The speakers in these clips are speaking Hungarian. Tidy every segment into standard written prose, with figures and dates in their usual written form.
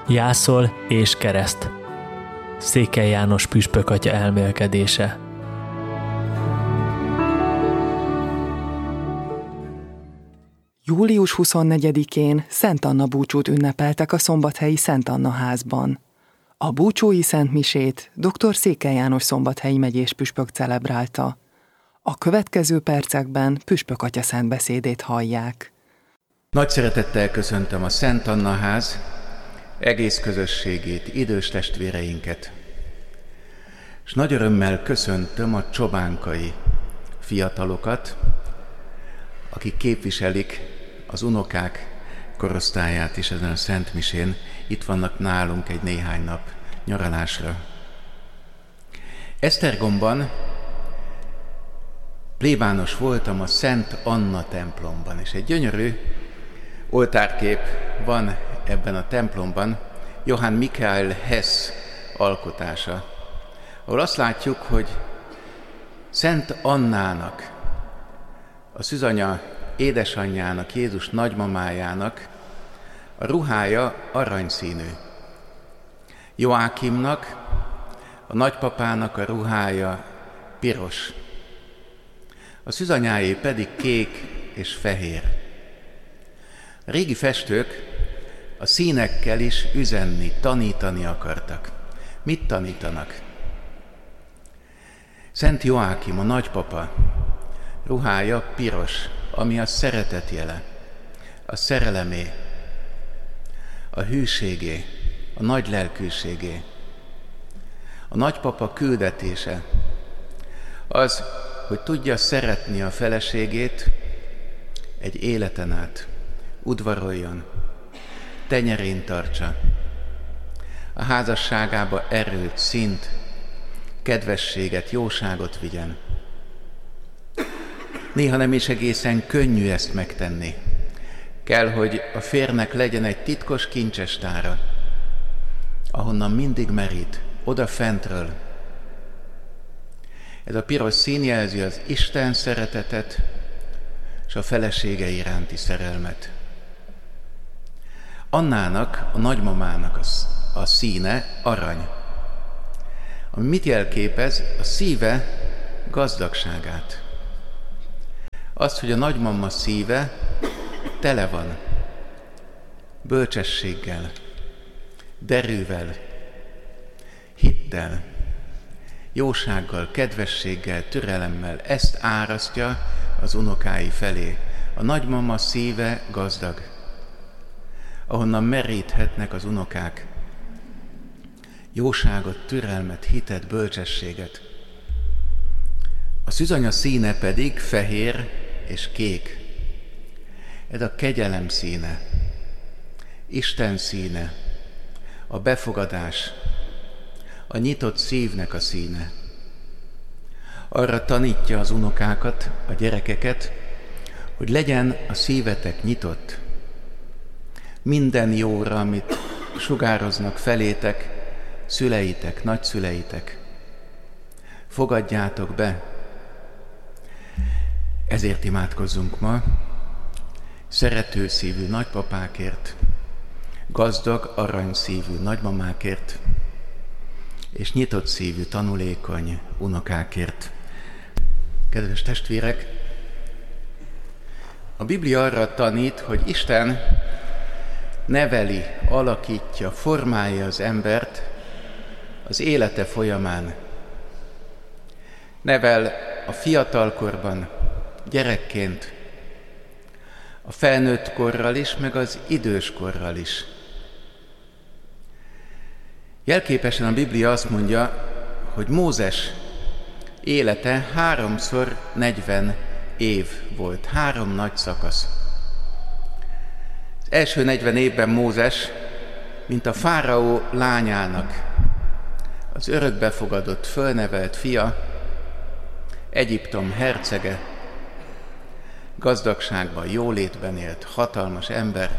Jászol és kereszt. Székely János püspök atya elmélkedése. Július 24-én Szent Anna búcsút ünnepeltek a szombathelyi Szent Anna házban. A búcsói szentmisét dr. Székely János szombathelyi megyés püspök celebrálta. A következő percekben püspök atya szentbeszédét hallják. Nagy szeretettel köszöntöm a Szent Anna ház egész közösségét, idős testvéreinket, és nagy örömmel köszöntöm a csobánkai fiatalokat, akik képviselik az unokák korosztályát is ezen a szentmisén, itt vannak nálunk egy néhány nap nyaralásra. Esztergomban plébános voltam a Szent Anna templomban, és egy gyönyörű oltárkép van ebben a templomban, Johann Michael Hess alkotása, ahol azt látjuk, hogy Szent Annának, a szűzanya édesanyjának, Jézus nagymamájának a ruhája aranyszínű. Joákimnak, a nagypapának a ruhája piros. A szűzanyáé pedig kék és fehér. A régi festők a színekkel is üzenni, tanítani akartak. Mit tanítanak? Szent Joákim, a nagypapa ruhája piros, ami a szeretet jele, a szerelemé, a hűségé, a nagy lelkűségé. A nagypapa küldetése az, hogy tudja szeretni a feleségét egy életen át, udvaroljon, tenyerén tartsa, a házasságába erőt, szint, kedvességet, jóságot vigyen. Néha nem is egészen könnyű ezt megtenni. Kell, hogy a férnek legyen egy titkos kincsestára, ahonnan mindig merít, oda fentről. Ez a piros szín jelzi az Isten szeretetet és a felesége iránti szerelmet. Annának, a nagymamának a színe arany, ami mit jelképez? A szíve gazdagságát. Azt, hogy a nagymama szíve tele van bölcsességgel, derűvel, hittel, jósággal, kedvességgel, türelemmel, ezt árasztja az unokái felé. A nagymama szíve gazdag, ahonnan meríthetnek az unokák jóságot, türelmet, hitet, bölcsességet. A szűzanya színe pedig fehér és kék. Ez a kegyelem színe, Isten színe, a befogadás, a nyitott szívnek a színe. Arra tanítja az unokákat, a gyerekeket, hogy legyen a szívetek nyitott. Minden jóra, amit sugároznak felétek, szüleitek, nagyszüleitek, fogadjátok be. Ezért imádkozzunk ma szerető szívű nagypapákért, gazdag, aranyszívű nagymamákért, és nyitott szívű, tanulékony unokákért. Kedves testvérek, a Biblia arra tanít, hogy Isten neveli, alakítja, formálja az embert az élete folyamán. Nevel a fiatalkorban, gyerekként, a felnőtt korral is, meg az idős korral is. Jelképesen a Biblia azt mondja, hogy Mózes élete 3x40 év volt, 3 nagy szakasz. Az első 40 évben Mózes, mint a fáraó lányának, az örökbefogadott, fölnevelt fia, Egyiptom hercege, gazdagságban, jólétben élt, hatalmas ember,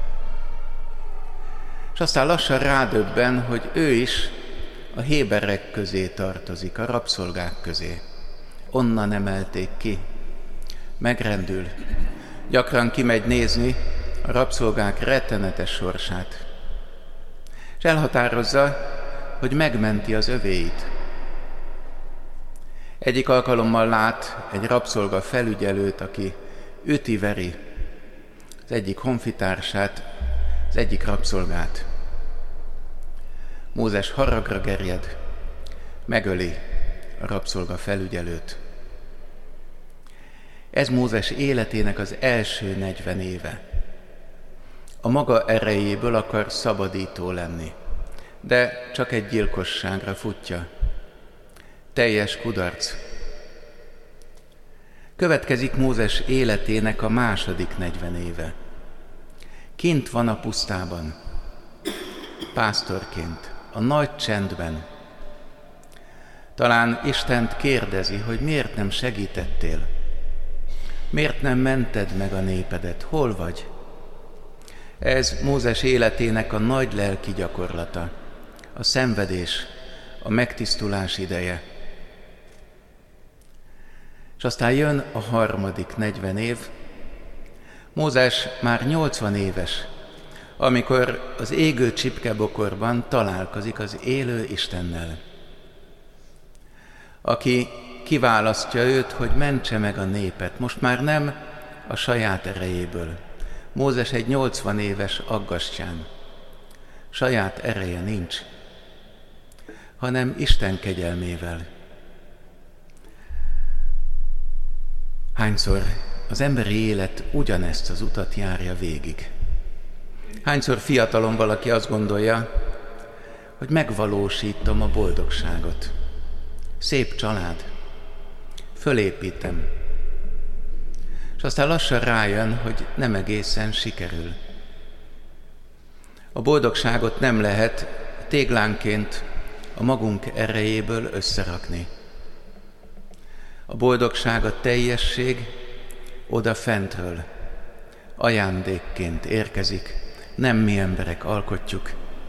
és aztán lassan rádöbben, hogy ő is a héberek közé tartozik, a rabszolgák közé. Onnan emelték ki, megrendül, gyakran kimegy nézni a rabszolgák rettenetes sorsát. és elhatározza, hogy megmenti az övéit. Egyik alkalommal lát egy rabszolga felügyelőt, aki üti-veri az egyik honfitársát, az egyik rabszolgát. Mózes haragra gerjed, megöli a rabszolga felügyelőt. Ez Mózes életének az első 40 éve. A maga erejéből akar szabadító lenni, de csak egy gyilkosságra futja. Teljes kudarc. Következik Mózes életének a második 40 éve. Kint van a pusztában, pásztorként, a nagy csendben. Talán Istent kérdezi, hogy miért nem segítettél? Miért nem mented meg a népedet? Hol vagy? Ez Mózes életének a nagy lelki gyakorlata, a szenvedés, a megtisztulás ideje. És aztán jön a harmadik 40 év. Mózes már 80 éves, amikor az égő csipkebokorban találkozik az élő Istennel, aki kiválasztja őt, hogy mentse meg a népet, most már nem a saját erejéből. Mózes egy 80 éves aggastyán. Saját ereje nincs, hanem Isten kegyelmével. Hányszor az emberi élet ugyanezt az utat járja végig? Hányszor fiatalon valaki azt gondolja, hogy megvalósítom a boldogságot. Szép család, fölépítem. És aztán lassan rájön, hogy nem egészen sikerül. A boldogságot nem lehet téglánként a magunk erejéből összerakni. A boldogság, a teljesség oda fentről, ajándékként érkezik, nem mi emberek alkotjuk.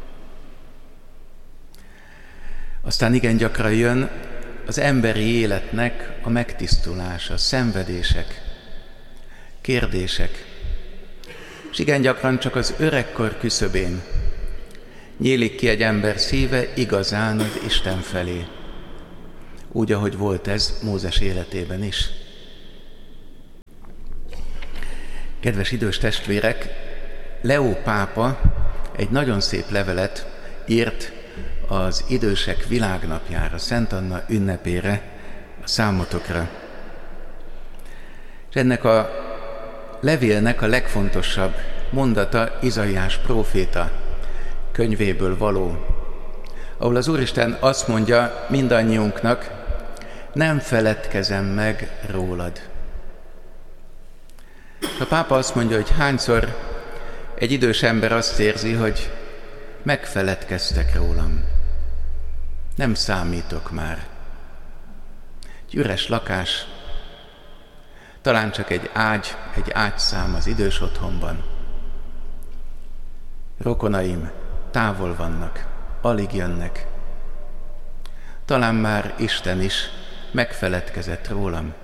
Aztán igen gyakran jön az emberi életnek a megtisztulása, szenvedések, kérdések. És igen gyakran csak az öregkor küszöbén nyílik ki egy ember szíve igazán az Isten felé. Úgy, ahogy volt ez Mózes életében is. Kedves idős testvérek, Leó pápa egy nagyon szép levelet írt az idősek világnapjára, Szent Anna ünnepére, a számotokra. És ennek a levélnek a legfontosabb mondata Izaiás próféta könyvéből való, ahol az Úristen azt mondja mindannyiunknak, nem feledkezem meg rólad. A pápa azt mondja, hogy hányszor egy idős ember azt érzi, hogy megfeledkeztek rólam. Nem számítok már. Egy üres lakás, talán csak egy ágyszám az idős otthonban. Rokonaim távol vannak, alig jönnek. Talán már Isten is megfeledkezett rólam.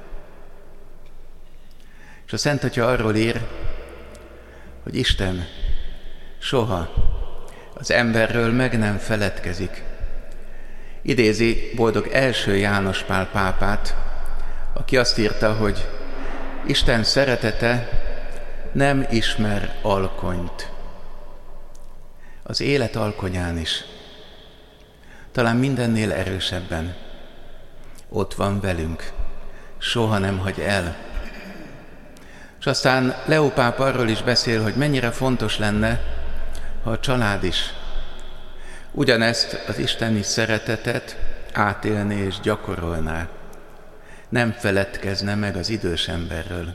És a Szent Atya arról ír, hogy Isten soha az emberről meg nem feledkezik. Idézi boldog első János Pál pápát, aki azt írta, hogy Isten szeretete nem ismer alkonyt. Az élet alkonyán is, talán mindennél erősebben, ott van velünk, soha nem hagy el. És aztán Leó pápa arról is beszél, hogy mennyire fontos lenne, ha a család is ugyanezt az isteni szeretetet átélné és gyakorolná. Nem feledkezne meg az idős emberről.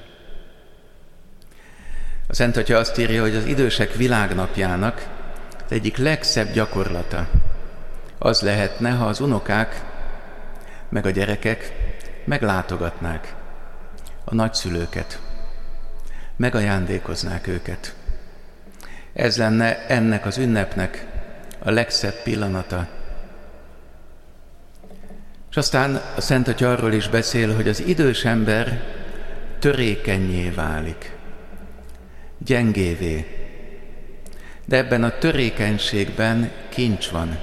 A Szent Atya azt írja, hogy az idősek világnapjának az egyik legszebb gyakorlata az lehetne, ha az unokák meg a gyerekek meglátogatnák a nagyszülőket, megajándékoznák őket. Ez lenne ennek az ünnepnek a legszebb pillanata. És aztán a Szent Atya arról is beszél, hogy az idős ember törékennyé válik, gyengévé, De ebben a törékenységben kincs van.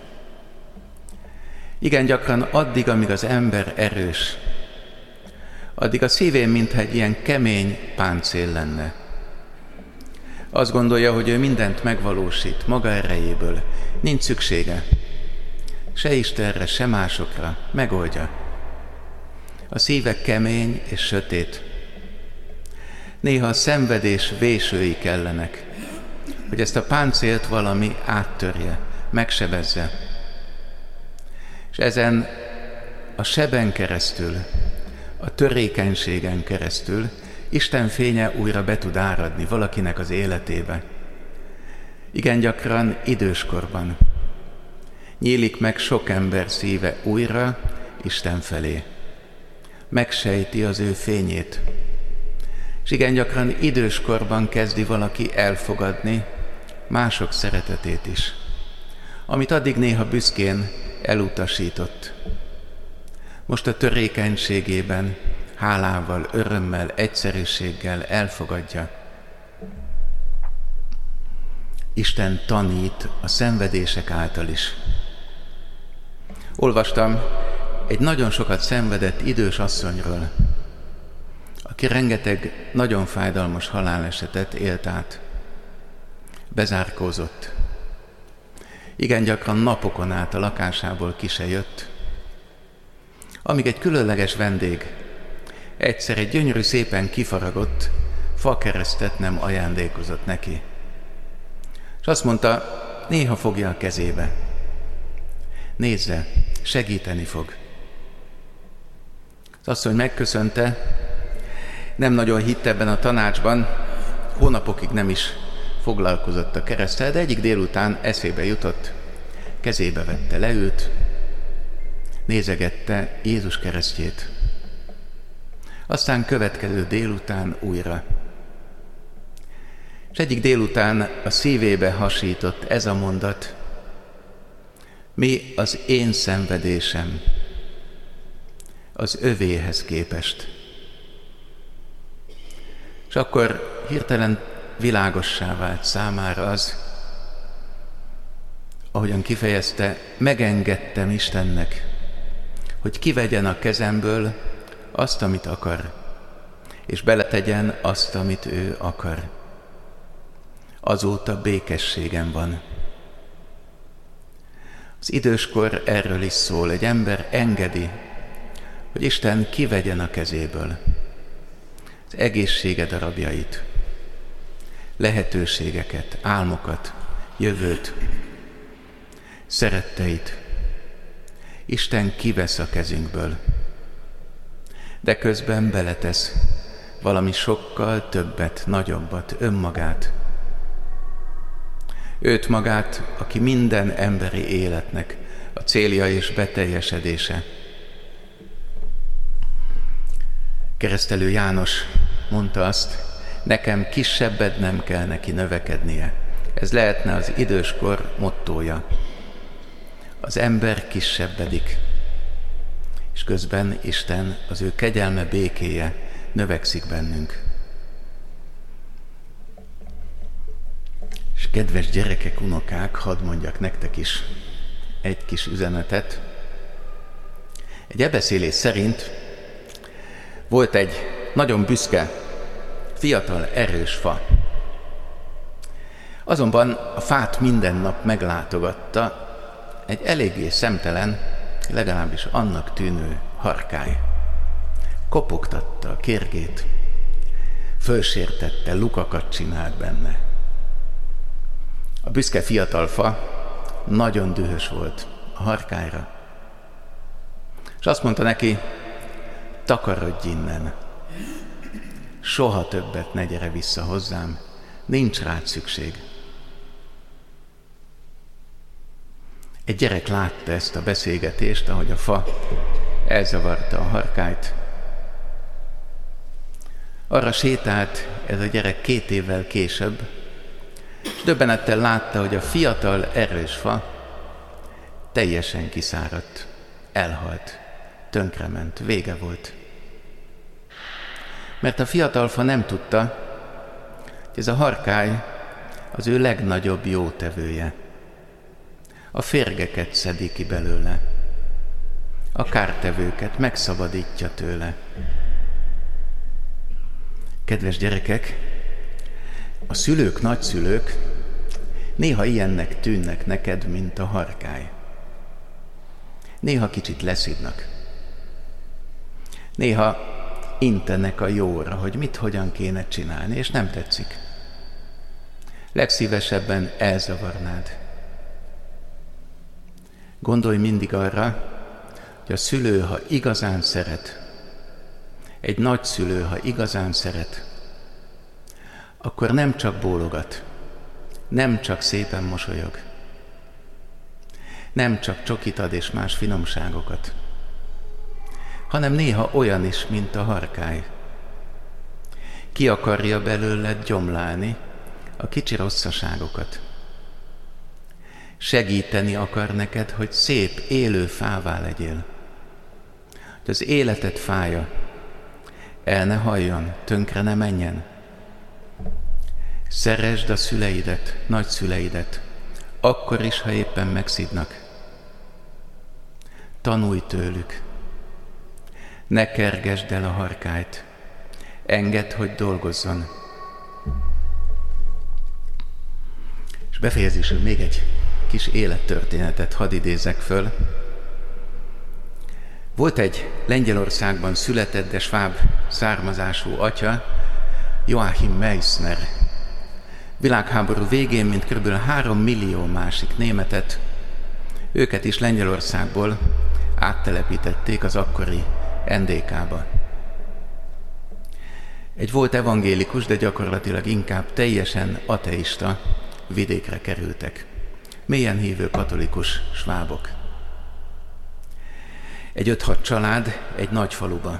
Igen gyakran addig, amíg az ember erős, addig a szívén mintha egy ilyen kemény páncél lenne. Azt gondolja, hogy ő mindent megvalósít maga erejéből, nincs szüksége. Se Istenre, se másokra, megoldja. A szíve kemény és sötét. Néha a szenvedés vésői kellenek, hogy ezt a páncélt valami áttörje, megsebezze. És ezen a seben keresztül, a törékenységen keresztül Isten fénye újra be tud áradni valakinek az életébe. Igen gyakran időskorban nyílik meg sok ember szíve újra Isten felé. Megsejti az ő fényét. És igen gyakran időskorban kezdi valaki elfogadni mások szeretetét is, amit addig néha büszkén elutasított. Most a törékenységében, hálával, örömmel, egyszerűséggel elfogadja. Isten tanít a szenvedések által is. Olvastam egy nagyon sokat szenvedett idős asszonyról, aki rengeteg nagyon fájdalmas halálesetet élt át. Bezárkózott. Igen gyakran napokon át a lakásából ki se jött, amíg egy különleges vendég egyszer egy gyönyörű, szépen kifaragott fakeresztet nem ajándékozott neki. És azt mondta, néha fogja a kezébe. Nézze, segíteni fog. Az asszony megköszönte, nem nagyon hitt ebben a tanácsban, hónapokig nem is foglalkozott a kereszttel, de egyik délután eszébe jutott, kezébe vette, leült, nézegette Jézus keresztjét. Aztán következő délután újra. És egyik délután a szívébe hasított ez a mondat: mi az én szenvedésem az övéhez képest. És akkor hirtelen világossá vált számára az, ahogyan kifejezte, megengedtem Istennek, hogy kivegyen a kezemből azt, amit akar, és beletegyen azt, amit ő akar. Azóta békességem van. Az időskor erről is szól, egy ember engedi, hogy Isten kivegyen a kezéből az egészsége darabjait, lehetőségeket, álmokat, jövőt, szeretteit. Isten kivesz a kezünkből, de közben beletesz valami sokkal többet, nagyobbat, önmagát. Őt magát, aki minden emberi életnek a célja és beteljesedése. Keresztelő János mondta azt, nekem kisebbednem kell neki növekednie. Ez lehetne az időskor mottója. Az ember kisebbedik, és közben Isten, az ő kegyelme, békéje növekszik bennünk. És kedves gyerekek, unokák, hadd mondjak nektek is egy kis üzenetet. Egy ebeszélés szerint volt egy nagyon büszke, fiatal, erős fa. Azonban a fát minden nap meglátogatta egy eléggé szemtelen, legalábbis annak tűnő harkály. Kopogtatta a kérgét, fölsértette, lukakat csinált benne. A büszke fiatal fa nagyon dühös volt a harkályra, és azt mondta neki, takarodj innen, soha többet ne gyere vissza hozzám, nincs rád szükség. Egy gyerek látta ezt a beszélgetést, ahogy a fa elzavarta a harkályt. Arra sétált ez a gyerek 2 évvel később, és döbbenettel látta, hogy a fiatal, erős fa teljesen kiszáradt, elhalt, tönkrement, vége volt. Mert a fiatal fa nem tudta, hogy ez a harkály az ő legnagyobb jótevője. A férgeket szedi ki belőle, a kártevőket megszabadítja tőle. Kedves gyerekek, a szülők, nagyszülők néha ilyennek tűnnek neked, mint a harkály. Néha kicsit leszidnak. Néha intenek a jóra, hogy mit, hogyan kéne csinálni, és nem tetszik. Legszívesebben elzavarnád. Gondolj mindig arra, hogy a szülő, ha igazán szeret, egy nagyszülő, ha igazán szeret, akkor nem csak bólogat, nem csak szépen mosolyog, nem csak csokit ad és más finomságokat, hanem néha olyan is, mint a harkály. Ki akarja belőled gyomlálni a kicsi rosszaságokat. Segíteni akar neked, hogy szép, élő fává legyél. Hogy az életed fája el ne halljon, tönkre ne menjen. Szeresd a szüleidet, nagyszüleidet, akkor is, ha éppen megszidnak. Tanulj tőlük. Ne kergesd el a harkályt. Engedd, hogy dolgozzon. És befejezésül még egy kis élettörténetet hadd idézek föl. Volt egy Lengyelországban született, de sváb származású atya, Joachim Meissner. Világháború végén, mint kb. 3 millió másik németet, őket is Lengyelországból áttelepítették az akkori NDK-ba. Egy volt evangélikus, de gyakorlatilag inkább teljesen ateista vidékre kerültek. Mélyen hívő katolikus svábok. Egy 5-6 család egy nagy faluba.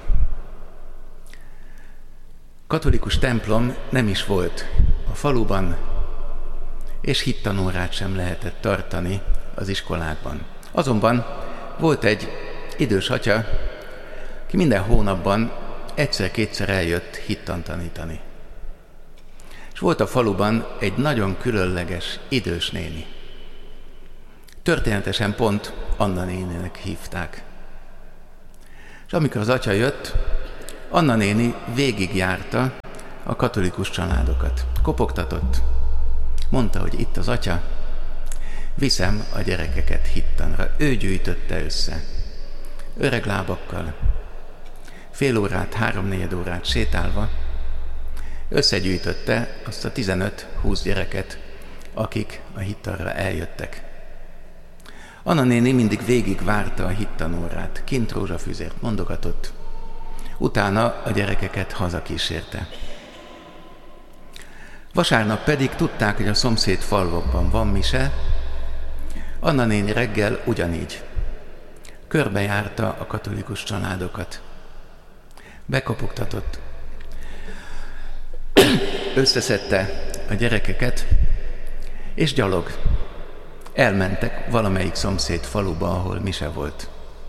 Katolikus templom nem is volt a faluban, és hittanórát sem lehetett tartani az iskolákban. Azonban volt egy idős atya, aki minden hónapban egyszer-kétszer eljött hittant tanítani. És volt a faluban egy nagyon különleges idős néni. Történetesen pont Anna néninek hívták. És amikor az atya jött, Anna néni végigjárta a katolikus családokat. Kopogtatott. Mondta, hogy itt az atya, viszem a gyerekeket hittanra. Ő gyűjtötte össze. Öreg lábakkal, fél órát, 3-4 órát sétálva, összegyűjtötte azt a 15-20 gyereket, akik a hittanra eljöttek. Anna néni mindig végig várta a hittanórát, kint rózsafüzért mondogatott, utána a gyerekeket hazakísérte. Vasárnap pedig tudták, hogy a szomszéd falvakban van mise. Anna néni reggel ugyanígy körbejárta a katolikus családokat. Bekopogtatott, összeszedte a gyerekeket, és gyalog elmentek valamelyik szomszéd faluba, ahol mise volt.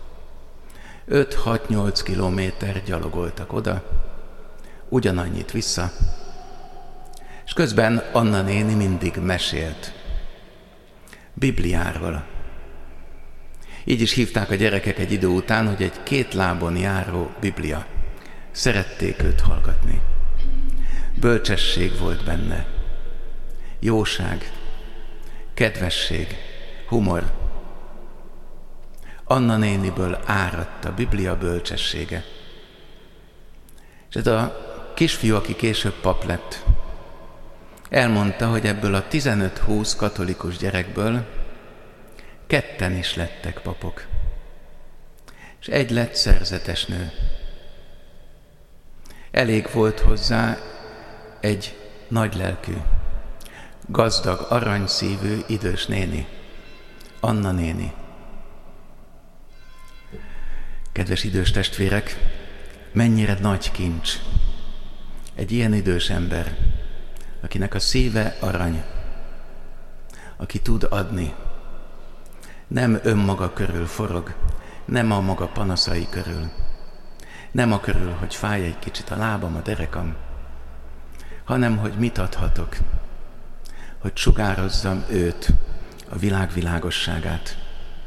5-6-8 kilométer gyalogoltak oda, ugyanannyit vissza, és közben Anna néni mindig mesélt Bibliáról. Így is hívták a gyerekek egy idő után, hogy egy 2 lábon járó Biblia. Szerették őt hallgatni. Bölcsesség volt benne. Jóság, kedvesség, humor. Anna néniből áradt a Biblia bölcsessége. És ez a kisfiú, aki később pap lett, elmondta, hogy ebből a 15-20 katolikus gyerekből 2 is lettek papok. És 1 lett szerzetes nő. Elég volt hozzá egy nagylelkű, gazdag, aranyszívű idős néni, Anna néni. Kedves idős testvérek, mennyire nagy kincs egy ilyen idős ember, akinek a szíve arany, aki tud adni, nem önmaga körül forog, nem a maga panaszai körül, nem a körül, hogy fáj egy kicsit a lábam, a derekam, hanem hogy mit adhatok, hogy sugározzam őt, a világ világosságát.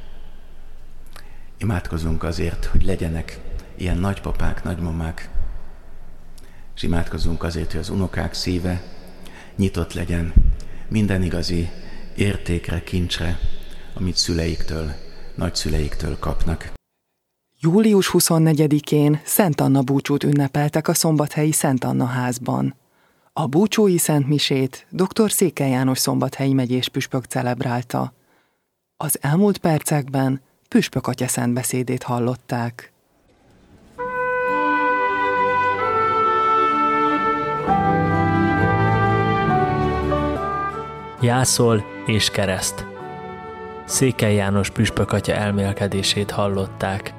Imádkozunk azért, hogy legyenek ilyen nagypapák, nagymamák, és imádkozunk azért, hogy az unokák szíve nyitott legyen minden igazi értékre, kincsre, amit szüleiktől, nagyszüleiktől kapnak. Július 24-én Szent Anna búcsút ünnepeltek a szombathelyi Szent Anna házban. A búcsói szentmisét dr. Székely János szombathelyi megyés püspök celebrálta. Az elmúlt percekben püspök atya szentbeszédét hallották. Jászol és kereszt. Székely János püspök atya elmélkedését hallották.